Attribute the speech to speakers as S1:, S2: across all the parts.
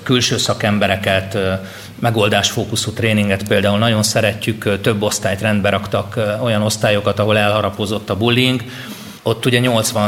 S1: külső szakembereket, megoldásfókuszú tréninget például nagyon szeretjük, több osztályt rendbe raktak, olyan osztályokat, ahol elharapozott a bullying. Ott ugye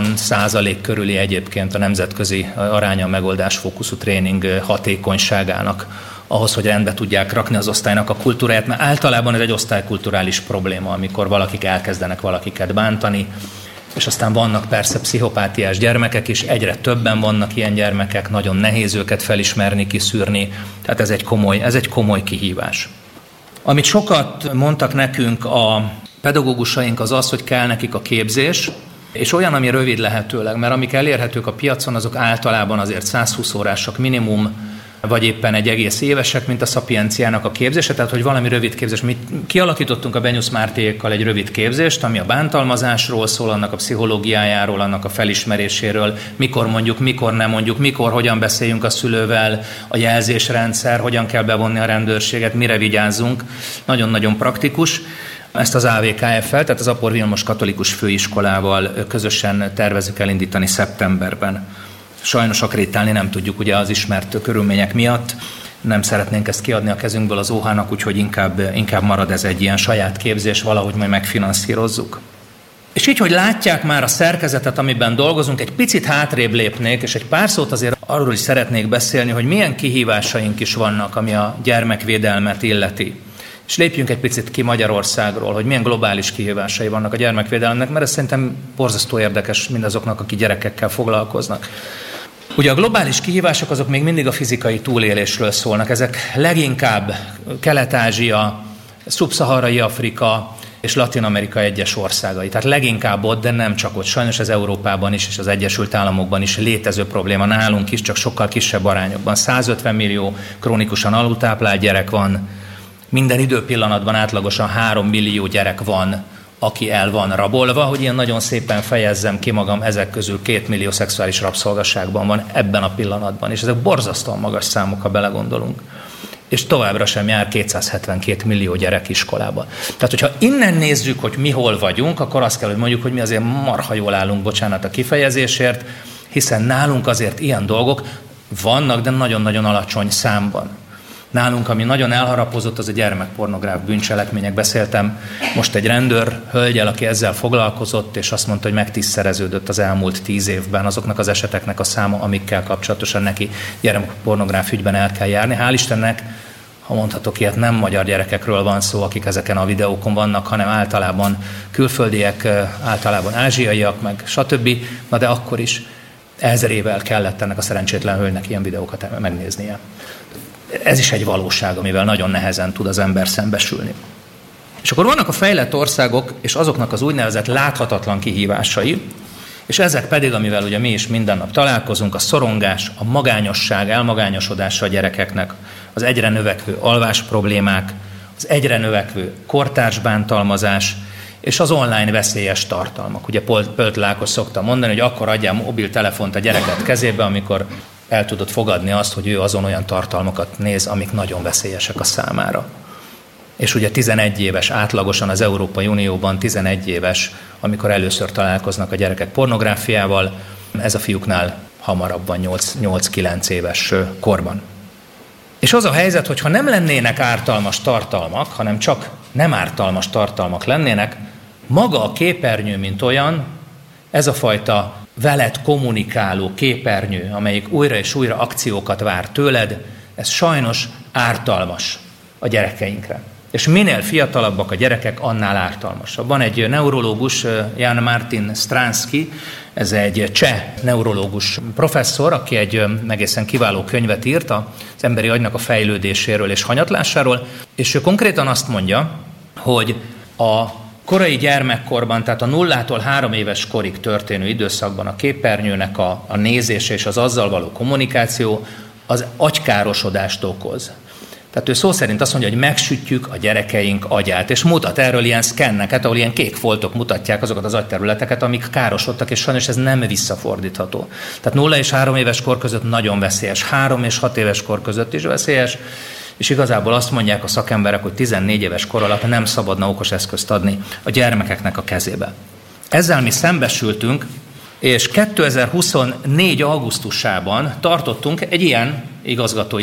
S1: 80% körüli egyébként a nemzetközi aránya a megoldásfókuszú tréning hatékonyságának, ahhoz, hogy rendbe tudják rakni az osztálynak a kultúráját, mert általában ez egy osztálykulturális probléma, amikor valakik elkezdenek valakiket bántani, és aztán vannak persze pszichopátiás gyermekek is, egyre többen vannak ilyen gyermekek, nagyon nehéz őket felismerni, kiszűrni, tehát ez egy komoly kihívás. Amit sokat mondtak nekünk a pedagógusaink az, hogy kell nekik a képzés, és olyan, ami rövid lehetőleg, mert amik elérhetők a piacon, azok általában azért 120 órásak minimum, vagy éppen egy egész évesek, mint a Szapienciának a képzése, tehát hogy valami rövid képzés. Mi kialakítottunk a Benyus Mártéékkal egy rövid képzést, ami a bántalmazásról szól, annak a pszichológiájáról, annak a felismeréséről, mikor mondjuk, mikor nem mondjuk, mikor, hogyan beszéljünk a szülővel, a jelzésrendszer, hogyan kell bevonni a rendőrséget, mire vigyázzunk. Nagyon-nagyon praktikus. Ezt az AVKF-fel, tehát az Apor Vilmos Katolikus Főiskolával közösen tervezzük elindítani szeptemberben. Sajnos akreditálni nem tudjuk ugye az ismert körülmények miatt, nem szeretnénk ezt kiadni a kezünkből az OH-nak, úgyhogy inkább marad ez egy ilyen saját képzés, valahogy majd megfinanszírozzuk. És így, hogy látják már a szerkezetet, amiben dolgozunk, egy picit hátrébb lépnék, és egy pár szót azért arról is szeretnék beszélni, hogy milyen kihívásaink is vannak, ami a gyermekvédelmet illeti. És lépjünk egy picit ki Magyarországról, hogy milyen globális kihívásai vannak a gyermekvédelemnek, mert ez szerintem borzasztó érdekes mindazoknak, akik gyerekekkel foglalkoznak. Ugye a globális kihívások azok még mindig a fizikai túlélésről szólnak. Ezek leginkább Kelet-Ázsia, Szubszaharai Afrika és Latin-Amerika egyes országai. Tehát leginkább ott, de nem csak ott. Sajnos ez Európában is és az Egyesült Államokban is létező probléma. Nálunk is, csak sokkal kisebb arányokban. 150 millió krónikusan alultáplált gyerek van. Minden időpillanatban átlagosan 3 millió gyerek van, aki el van rabolva, hogy ilyen nagyon szépen fejezzem ki magam, ezek közül 2 millió szexuális rabszolgaságban van ebben a pillanatban, és ezek borzasztóan magas számok, ha belegondolunk. És továbbra sem jár 272 millió gyerek iskolába. Tehát, hogyha innen nézzük, hogy mi hol vagyunk, akkor azt kell, hogy mondjuk, hogy mi azért marha jól állunk, bocsánat a kifejezésért, hiszen nálunk azért ilyen dolgok vannak, de nagyon-nagyon alacsony számban. Nálunk, ami nagyon elharapozott, az a gyermekpornográf bűncselekmények. Beszéltem most egy rendőr hölgyel, aki ezzel foglalkozott, és azt mondta, hogy megtízszereződött az elmúlt 10 évben azoknak az eseteknek a száma, amikkel kapcsolatosan neki gyermekpornográf ügyben el kell járni. Hál' Istennek, ha mondhatok ilyet, nem magyar gyerekekről van szó, akik ezeken a videókon vannak, hanem általában külföldiek, általában ázsiaiak, meg stb. Na de akkor is ezrével kellett ennek a szerencsétlen hölgynek ilyen videókat megnéznie. Ez is egy valóság, amivel nagyon nehezen tud az ember szembesülni. És akkor vannak a fejlett országok, és azoknak az úgynevezett láthatatlan kihívásai, és ezek pedig, amivel ugye mi is minden nap találkozunk, a szorongás, a magányosság, elmagányosodása a gyerekeknek, az egyre növekvő alvás problémák, az egyre növekvő kortárs bántalmazás, és az online veszélyes tartalmak. Ugye Pölt Lákos szokta mondani, hogy akkor adjál mobiltelefont a gyereket kezébe, amikor el tudod fogadni azt, hogy ő azon olyan tartalmakat néz, amik nagyon veszélyesek a számára. És ugye 11 éves, átlagosan az Európai Unióban 11 éves, amikor először találkoznak a gyerekek pornográfiával, ez a fiúknál hamarabb van 8-9 éves korban. És az a helyzet, hogy ha nem lennének ártalmas tartalmak, hanem csak nem ártalmas tartalmak lennének, maga a képernyő, mint olyan, ez a fajta veled kommunikáló képernyő, amelyik újra és újra akciókat vár tőled, ez sajnos ártalmas a gyerekeinkre. És minél fiatalabbak a gyerekek, annál ártalmasabb. Van egy neurológus, Jan Martin Stransky, ez egy cseh neurológus professzor, aki egy egészen kiváló könyvet írt az emberi agynak a fejlődéséről és hanyatlásáról, és ő konkrétan azt mondja, hogy a korai gyermekkorban, tehát a 0-tól 3 éves korig történő időszakban a képernyőnek a nézése és az azzal való kommunikáció az agykárosodást okoz. Tehát ő szó szerint azt mondja, hogy megsütjük a gyerekeink agyát, és mutat erről ilyen szkenneket, ahol ilyen kék foltok mutatják azokat az agyterületeket, amik károsodtak, és sajnos ez nem visszafordítható. Tehát 0 és 3 éves kor között nagyon veszélyes, 3 és 6 éves kor között is veszélyes, és igazából azt mondják a szakemberek, hogy 14 éves kor alatt nem szabadna okos eszközt adni a gyermekeknek a kezébe. Ezzel mi szembesültünk, és 2024. augusztusában tartottunk egy ilyen igazgatói